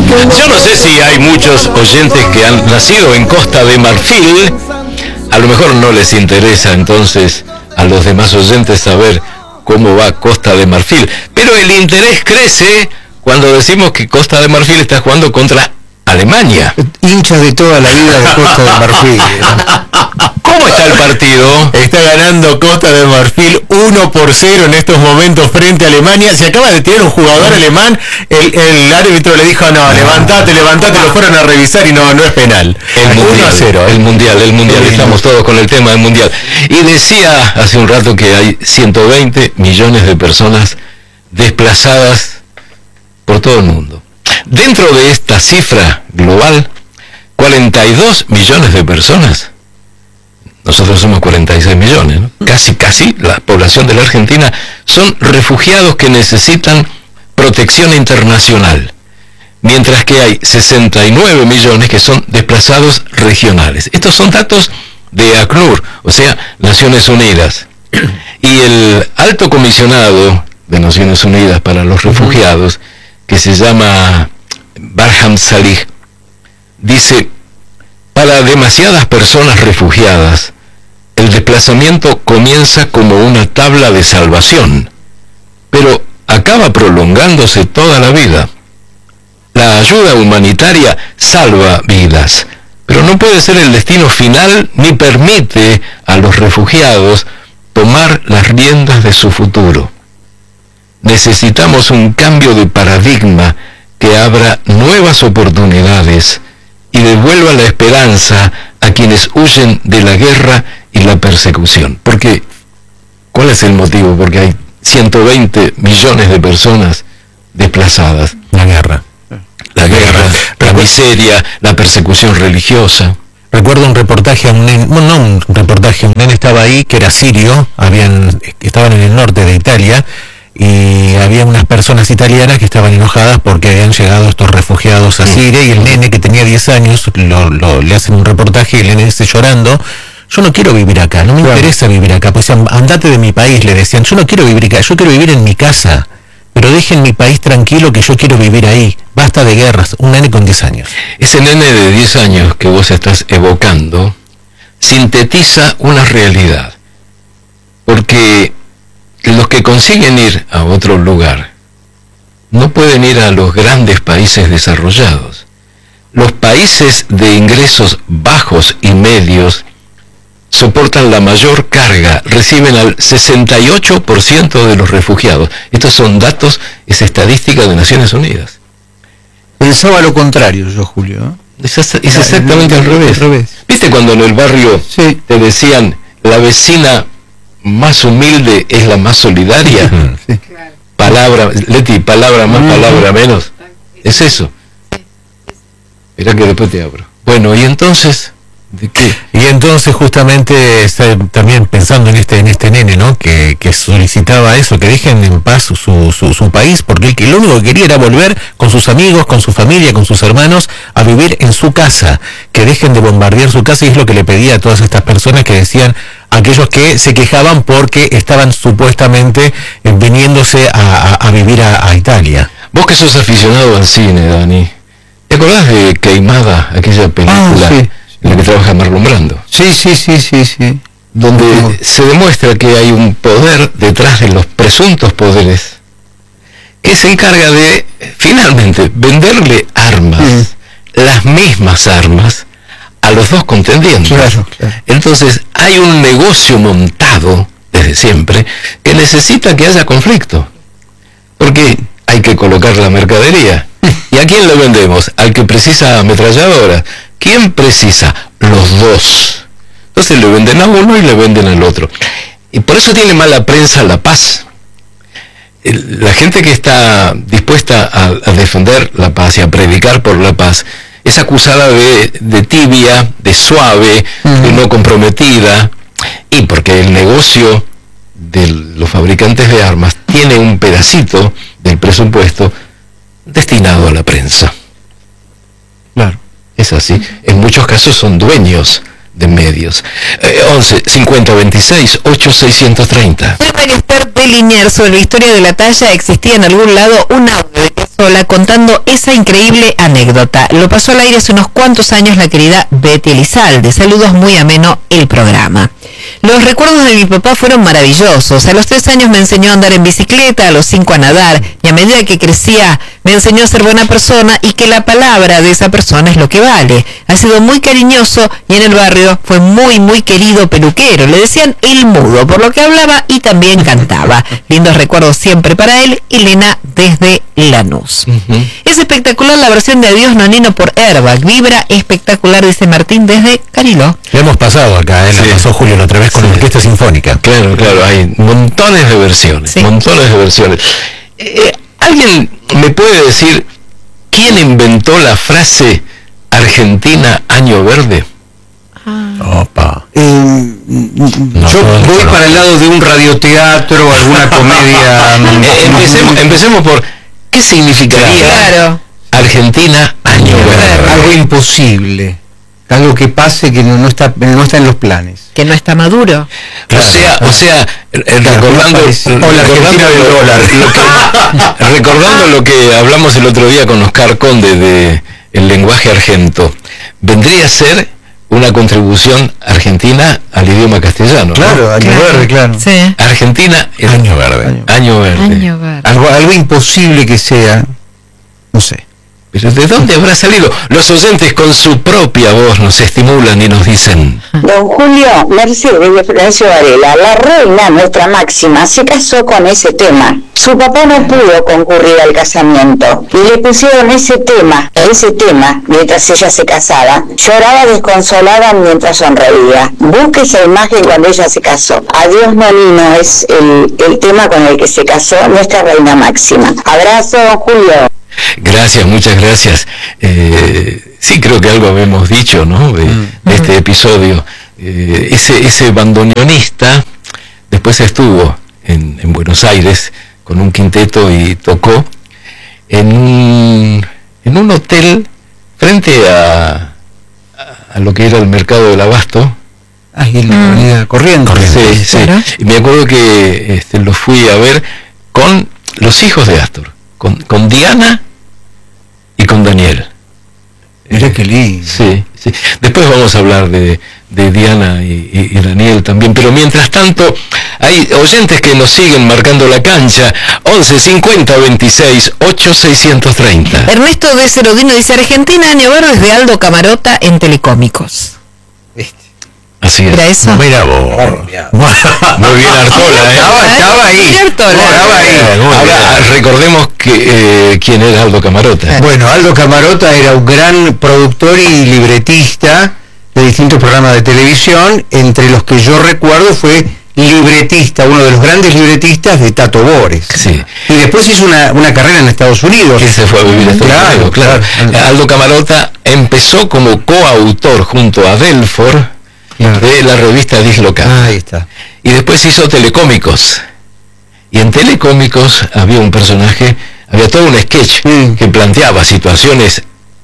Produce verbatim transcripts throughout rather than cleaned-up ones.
Yo no sé si hay muchos oyentes que han nacido en Costa de Marfil. A lo mejor no les interesa entonces a los demás oyentes saber cómo va Costa de Marfil. Pero el interés crece cuando decimos que Costa de Marfil está jugando contra Alemania. Hinchas de toda la vida de Costa de Marfil. ¿Cómo está el partido? Está ganando Costa de Marfil uno por cero en estos momentos frente a Alemania. Se acaba de tirar un jugador alemán. El, el árbitro le dijo, no, levantate, levantate. Lo fueron a revisar y no, no es penal. El mundial, uno a cero, el mundial, el mundial. Estamos todos con el tema del mundial. Y decía hace un rato que hay ciento veinte millones de personas desplazadas por todo el mundo. Dentro de esta cifra global, cuarenta y dos millones de personas, nosotros somos cuarenta y seis millones, ¿no? Casi, casi la población de la Argentina, son refugiados que necesitan protección internacional, mientras que hay sesenta y nueve millones que son desplazados regionales. Estos son datos de ACNUR, o sea, Naciones Unidas. Y el alto comisionado de Naciones Unidas para los refugiados, que se llama Barham Salih, dice: para demasiadas personas refugiadas, el desplazamiento comienza como una tabla de salvación, pero acaba prolongándose toda la vida. La ayuda humanitaria salva vidas, pero no puede ser el destino final ni permite a los refugiados tomar las riendas de su futuro. Necesitamos un cambio de paradigma que abra nuevas oportunidades y devuelva la esperanza a quienes huyen de la guerra y la persecución. Porque, ¿cuál es el motivo? Porque hay ciento veinte millones de personas desplazadas. La guerra. La guerra, la miseria, la persecución religiosa. Recuerdo un reportaje, un nen, bueno, no un reportaje, un nen estaba ahí que era sirio, habían, estaban en el norte de Italia, y había unas personas italianas que estaban enojadas porque habían llegado estos refugiados a Siria, y el nene que tenía diez años, lo, lo, le hacen un reportaje y el nene dice llorando: yo no quiero vivir acá, no me claro. interesa vivir acá, pues andate de mi país, le decían, yo no quiero vivir acá, yo quiero vivir en mi casa, pero dejen mi país tranquilo que yo quiero vivir ahí, basta de guerras. Un nene con diez años. Ese nene de diez años que vos estás evocando sintetiza una realidad, porque los que consiguen ir a otro lugar no pueden ir a los grandes países desarrollados. Los países de ingresos bajos y medios soportan la mayor carga, reciben al sesenta y ocho por ciento de los refugiados. Estos son datos, es estadística de Naciones Unidas. Pensaba lo contrario yo, Julio. Es, es exactamente al revés. al revés. ¿Viste cuando en el barrio sí. te decían, la vecina más humilde es la más solidaria? Sí. Palabra, Leti, palabra más, uh-huh. palabra menos. Es eso. Mirá que después te abro. Bueno, y entonces... ¿de qué? Y entonces justamente está también pensando en este en este nene, ¿no? Que, que solicitaba eso, que dejen en paz su, su, su país, porque él, lo único que quería era volver con sus amigos, con su familia, con sus hermanos, a vivir en su casa, que dejen de bombardear su casa, y es lo que le pedía a todas estas personas que decían, aquellos que se quejaban porque estaban supuestamente eh, viniéndose a, a, a vivir a, a Italia. Vos que sos aficionado al cine, Dani, ¿te acordás de Queimada, aquella película? Ah, sí. En la que trabaja Marlon Brando. Sí, sí, sí, sí, sí. Donde no. se demuestra que hay un poder detrás de los presuntos poderes que se encarga de, finalmente, venderle armas, sí. las mismas armas, a los dos contendientes. Claro, claro. Entonces, hay un negocio montado, desde siempre, que necesita que haya conflicto. Porque hay que colocar la mercadería. ¿Y a quién le vendemos? Al que precisa ametralladoras. ¿Quién precisa? Los dos. Entonces le venden a uno y le venden al otro. Y por eso tiene mala prensa la paz. La gente que está dispuesta a, a defender la paz y a predicar por la paz es acusada de, de tibia, de suave, uh-huh. de no comprometida. Y porque el negocio de los fabricantes de armas tiene un pedacito del presupuesto destinado a la prensa. Claro. Es así. En muchos casos son dueños de medios. Eh, once, cincuenta, veintiséis, ocho, seiscientos treinta. El menester delinear sobre la historia de la talla, existía en algún lado un audio de que sola contando esa increíble anécdota. Lo pasó al aire hace unos cuantos años la querida Betty Elizalde. Saludos, muy ameno el programa. Los recuerdos de mi papá fueron maravillosos. A los tres años me enseñó a andar en bicicleta, a los cinco a nadar, y a medida que crecía me enseñó a ser buena persona y que la palabra de esa persona es lo que vale. Ha sido muy cariñoso y en el barrio fue muy, muy querido peluquero. Le decían el mudo, por lo que hablaba y también cantaba. Lindos recuerdos siempre para él, Elena desde Lanús. Uh-huh. Es espectacular la versión de Adiós Nonino por Airbag. Vibra espectacular, dice Martín desde Cariló. Le hemos pasado acá, ¿eh? Sí. La pasó Julio la otra vez con sí. la orquesta sinfónica. Claro, claro, hay montones de versiones, sí. montones de versiones. Eh, ¿Alguien me puede decir quién inventó la frase Argentina Año Verde? Ah. Opa. Eh, no, yo no, voy no, para no. el lado de un radioteatro, alguna comedia. eh, empecemos, empecemos por ¿qué significaría claro. Argentina Año Verde? Algo imposible. Algo que pase que no, no está no está en los planes. Que no está maduro. O sea, o sea, recordando, o la Argentina del dólar. Lo que, recordando lo que hablamos el otro día con Oscar Conde de el lenguaje argento, vendría a ser una contribución argentina al idioma castellano. Claro, ¿no? Año claro. Verde, claro. Sí. Argentina es Año Verde. Año, año Verde. Año Verde. Algo, algo imposible que sea, no sé. Pero ¿de dónde habrá salido? Los oyentes con su propia voz nos estimulan y nos dicen: Don Julio, Mercedes de Florencio Varela, la reina, nuestra máxima, se casó con ese tema. Su papá no pudo concurrir al casamiento y le pusieron ese tema, ese tema, mientras ella se casaba. Lloraba desconsolada mientras sonreía. Busque esa imagen cuando ella se casó. Adiós Nonino es el, el tema con el que se casó nuestra reina máxima. Abrazo, don Julio. Gracias, muchas gracias. Eh, sí, creo que algo habíamos dicho, ¿no? De, de este episodio. Eh, ese, ese bandoneonista después estuvo en, en Buenos Aires con un quinteto y tocó en un, en un hotel frente a, a lo que era el mercado del Abasto. Ah, y la avenida corriendo. Sí, sí. Y me acuerdo que este, lo fui a ver con los hijos de Astor, con, con Diana y con Daniel. Mira qué lindo. Sí, sí. Después vamos a hablar de, de Diana y, y, y Daniel también, pero mientras tanto hay oyentes que nos siguen marcando la cancha. Once cincuenta veintiséis ocho seiscientos treinta. Ernesto de Cerodino dice: Argentina Año Verde es de Aldo Camarota en Telecómicos. Así es. ¿Era eso? Mira vos. Muy bien, Artola, ¿eh? Estaba, estaba ahí. Artola. Estaba ahí. Ahora, recordemos que eh, quién era Aldo Camarota. Bueno, Aldo Camarota era un gran productor y libretista de distintos programas de televisión. Entre los que yo recuerdo fue libretista, uno de los grandes libretistas de Tato Bores. Sí. Y después hizo una, una carrera en Estados Unidos. Él se fue a vivir a Estados claro, Unidos, claro. claro. Aldo Camarota empezó como coautor junto a Delfor, claro, de la revista Dislocal. Ah, ahí está. Y después hizo Telecómicos. Y en Telecómicos había un personaje, había todo un sketch mm. que planteaba situaciones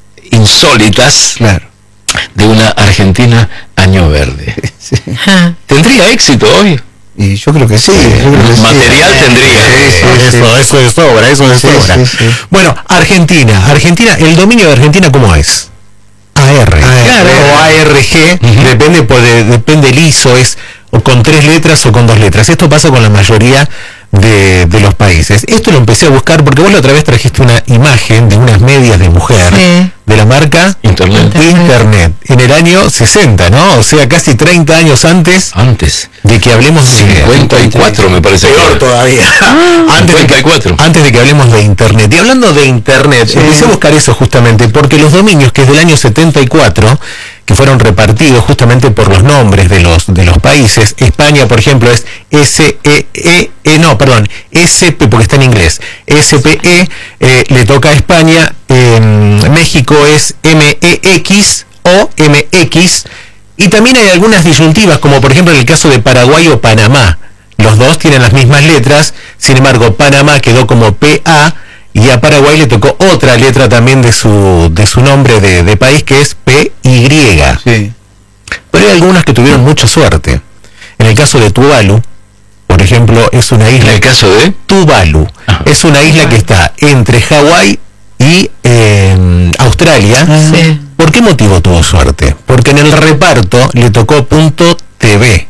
insólitas, claro, de una Argentina Año Verde. Sí. ¿Tendría éxito hoy? Y yo creo que sí. sí. Yo creo que material sí. tendría. Sí, sí, sí, eso, sí. eso es sobra, eso es sí, sobra. Sí, sí. Bueno, Argentina, Argentina, el dominio de Argentina, ¿cómo es? A R, claro, o A R G, uh-huh. depende por de, depende el I S O, es o con tres letras o con dos letras. Esto pasa con la mayoría de, de los países. Esto lo empecé a buscar porque vos la otra vez trajiste una imagen de unas medias de mujer, sí, de la marca Internet. Internet, en el año sesenta, ¿no? O sea, casi treinta años antes. Antes. De que hablemos de cincuenta y cuatro, me parece. Peor todavía. antes, cincuenta y cuatro. De que, antes de que hablemos de Internet. Y hablando de Internet, sí, empecé a buscar eso justamente, porque los dominios, que es del año setenta y cuatro, que fueron repartidos justamente por los nombres de los de los países. España, por ejemplo, es S E E, eh, no, perdón, S P, porque está en inglés. S P E, eh, le toca a España. Eh, México es M E X o M X. Y también hay algunas disyuntivas, como por ejemplo en el caso de Paraguay o Panamá. Los dos tienen las mismas letras, sin embargo Panamá quedó como P A y a Paraguay le tocó otra letra también de su de su nombre de, de país, que es P Y. Sí. Pero hay algunas que tuvieron mucha suerte. En el caso de Tuvalu, por ejemplo, es una isla... ¿En el caso de? Tuvalu. Ajá. Es una isla que está entre Hawái y eh, Australia. Sí. ¿Por qué motivo tuvo suerte? Porque en el reparto le tocó Punto T V.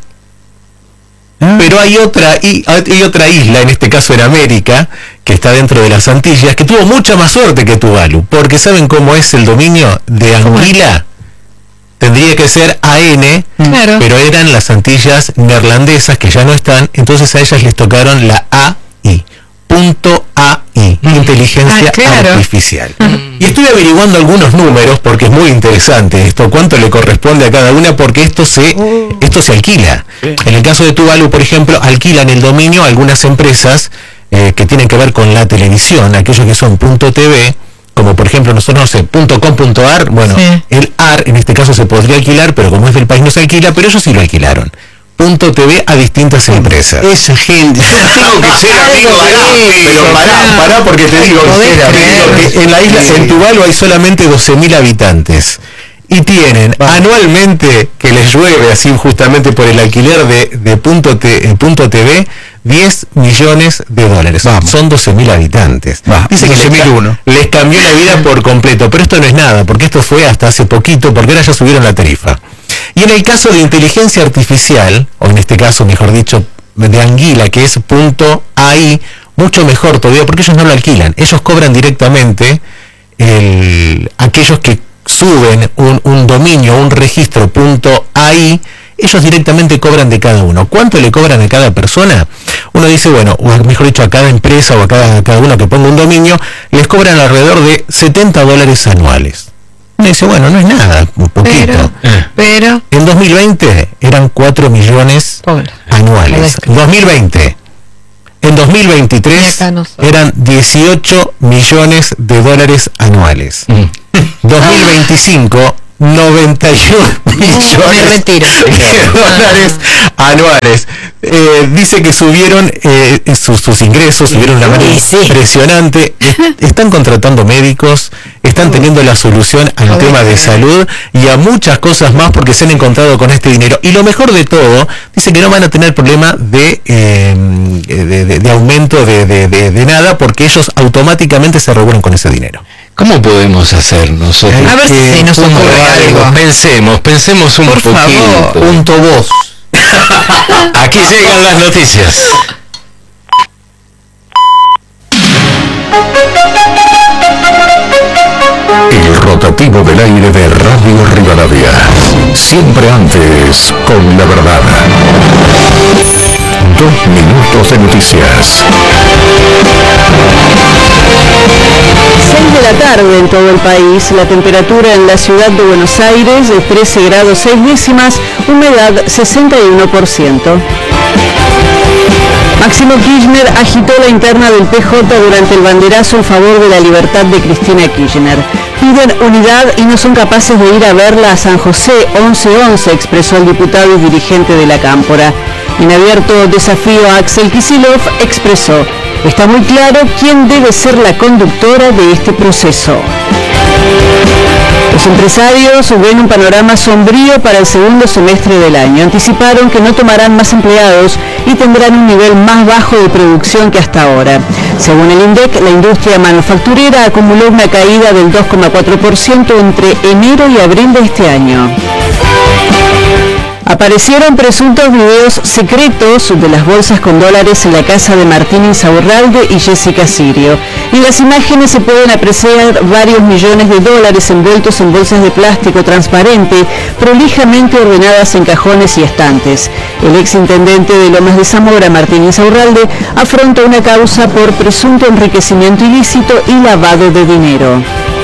Ah. Pero hay otra, y, hay otra isla, en este caso en América, que está dentro de las Antillas, que tuvo mucha más suerte que Tuvalu, porque ¿saben cómo es el dominio de Anguila? Tendría que ser A N, claro. Pero eran las Antillas neerlandesas que ya no están, entonces a ellas les tocaron la A I. Punto A I, mm. Inteligencia ah, claro. Artificial. Mm. Y estoy averiguando algunos números porque es muy interesante esto, cuánto le corresponde a cada una, porque esto se oh. esto se alquila. Sí. En el caso de Tuvalu, por ejemplo, alquilan el dominio a algunas empresas eh, que tienen que ver con la televisión, aquellos que son Punto T V, como por ejemplo nosotros, no sé, punto com punto ar, bueno, sí. El A R en este caso se podría alquilar, pero como es del país no se alquila, pero ellos sí lo alquilaron. Punto T V a distintas empresas. Esa gente, tengo que ser amigo de pero pará, pará porque te digo, que en la isla, en Tuvalu hay solamente doce mil habitantes y tienen ah. anualmente, que les llueve así justamente por el alquiler de, de punto, T, eh, punto T V, diez millones de dólares. Vamos. Son doce mil habitantes. Va. Dice que les, ca les cambió la vida por completo, pero esto no es nada, porque esto fue hasta hace poquito, porque ahora ya subieron la tarifa. Y en el caso de inteligencia artificial, o en este caso, mejor dicho, de Anguila, que es punto A I, mucho mejor todavía, porque ellos no lo alquilan. Ellos cobran directamente el, aquellos que suben un, un dominio, un registro punto A I, ellos directamente cobran de cada uno. ¿Cuánto le cobran a cada persona? Uno dice, bueno, o mejor dicho, a cada empresa o a cada, a cada uno que ponga un dominio, les cobran alrededor de setenta dólares anuales. Uno dice, bueno, no es nada, un poquito. Pero, pero... En dos mil veinte eran cuatro millones Pobre. anuales. dos mil veinte. En dos mil veintitrés eran dieciocho millones de dólares anuales. Mm. dos mil veinticinco, noventa y uno millones de dólares anuales. Eh, dice que subieron eh, sus, sus ingresos, subieron de una manera sí, impresionante. Sí. Están contratando médicos, están teniendo la solución al Joder. tema de salud y a muchas cosas más porque se han encontrado con este dinero. Y lo mejor de todo, dice que no van a tener problema de, eh, de, de, de aumento de, de, de, de nada porque ellos automáticamente se reúnen con ese dinero. ¿Cómo podemos hacer nosotros? A ver si nos ocurre algo. algo. Pensemos, pensemos un Por poquito. Favor. Punto voz. Aquí llegan las noticias. El rotativo del aire de Radio Rivadavia. Siempre antes, con la verdad. Dos minutos de noticias. seis de la tarde en todo el país, la temperatura en la ciudad de Buenos Aires es trece grados seis décimas, humedad sesenta y uno por ciento. Máximo Kirchner agitó la interna del P J durante el banderazo en favor de la libertad de Cristina Kirchner. Piden unidad y no son capaces de ir a verla a San José once once, expresó el diputado y dirigente de la Cámpora. En abierto desafío a Axel Kicillof expresó: está muy claro quién debe ser la conductora de este proceso. Los empresarios ven un panorama sombrío para el segundo semestre del año. Anticiparon que no tomarán más empleados y tendrán un nivel más bajo de producción que hasta ahora. Según el INDEC, la industria manufacturera acumuló una caída del dos coma cuatro por ciento entre enero y abril de este año. Aparecieron presuntos videos secretos de las bolsas con dólares en la casa de Martín Insaurralde y Jessica Sirio. En las imágenes se pueden apreciar varios millones de dólares envueltos en bolsas de plástico transparente, prolijamente ordenadas en cajones y estantes. El exintendente de Lomas de Zamora, Martín Insaurralde, afronta una causa por presunto enriquecimiento ilícito y lavado de dinero.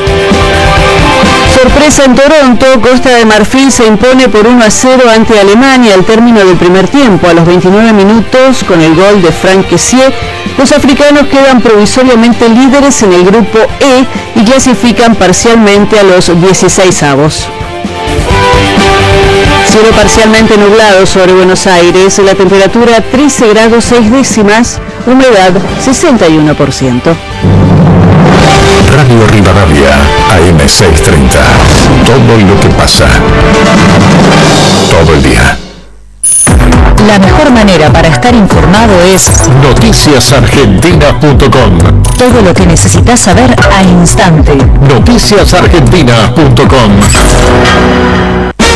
Sorpresa en Toronto, Costa de Marfil se impone por uno a cero ante Alemania al término del primer tiempo. A los veintinueve minutos, con el gol de Frank Kessié, los africanos quedan provisoriamente líderes en el grupo E y clasifican parcialmente a los dieciseisavos. Cielo parcialmente nublado sobre Buenos Aires, la temperatura trece grados seis décimas, humedad sesenta y uno por ciento. Radio Rivadavia, A M seiscientos treinta. Todo lo que pasa. Todo el día. La mejor manera para estar informado es noticias argentina punto com. todo lo que necesitas saber al instante. noticias argentina punto com.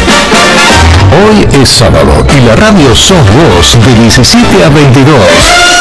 Hoy es sábado y la radio sos vos de diecisiete a veintidós.